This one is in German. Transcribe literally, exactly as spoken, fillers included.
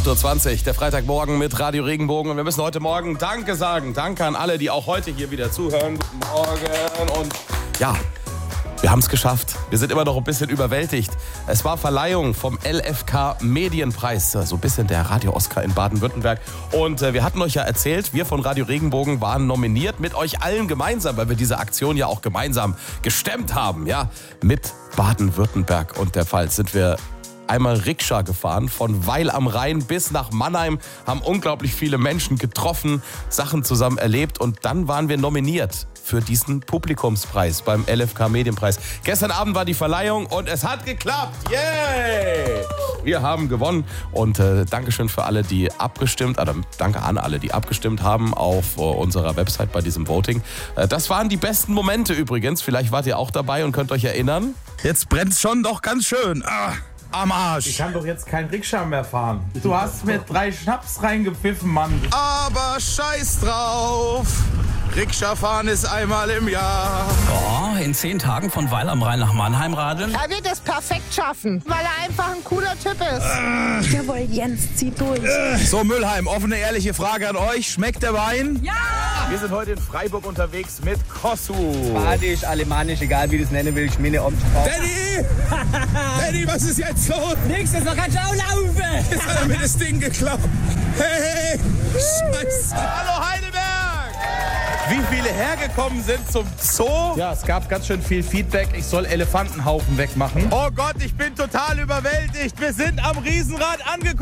acht Uhr zwanzig, der Freitagmorgen mit Radio Regenbogen. Und wir müssen heute Morgen Danke sagen. Danke an alle, die auch heute hier wieder zuhören. Guten Morgen. Und ja, wir haben es geschafft. Wir sind immer noch ein bisschen überwältigt. Es war Verleihung vom L F K Medienpreis, so ein bisschen der Radio-Oscar in Baden-Württemberg. Und äh, wir hatten euch ja erzählt, wir von Radio Regenbogen waren nominiert mit euch allen gemeinsam, weil wir diese Aktion ja auch gemeinsam gestemmt haben. Ja, mit Baden-Württemberg und der Pfalz sind wir einmal Rikscha gefahren, von Weil am Rhein bis nach Mannheim, haben unglaublich viele Menschen getroffen, Sachen zusammen erlebt und dann waren wir nominiert für diesen Publikumspreis beim L F K Medienpreis. Gestern Abend war die Verleihung und es hat geklappt. Yay! Wir haben gewonnen und äh, Dankeschön für alle, die abgestimmt, oder danke an alle, die abgestimmt haben auf äh, unserer Website bei diesem Voting. Äh, das waren die besten Momente übrigens. Vielleicht wart ihr auch dabei und könnt euch erinnern. Jetzt brennt's schon doch ganz schön. Ah. Am Arsch. Ich kann doch jetzt kein Rikscha mehr fahren. Du hast mir drei Schnaps reingepfiffen, Mann. Aber scheiß drauf. Rikscha fahren ist einmal im Jahr. Oh, in zehn Tagen von Weil am Rhein nach Mannheim radeln? Er wird es perfekt schaffen, weil er einfach ein cooler Typ ist. Äh. Jawohl, Jens, zieh durch. Äh. So, Müllheim, offene, ehrliche Frage an euch. Schmeckt der Wein? Ja! Wir sind heute in Freiburg unterwegs mit Kossu. Badisch, alemannisch, egal wie du es nennen willst. Meine Omt. Danny! Danny, was ist jetzt los? Nix, das noch ganz auch laufen. Jetzt hat er mir das Ding geklaut. Hey, Scheiße. Hallo Heidelberg! Wie viele hergekommen sind zum Zoo? Ja, es gab ganz schön viel Feedback. Ich soll Elefantenhaufen wegmachen. Oh Gott, ich bin total überwältigt. Wir sind am Riesenrad angekommen.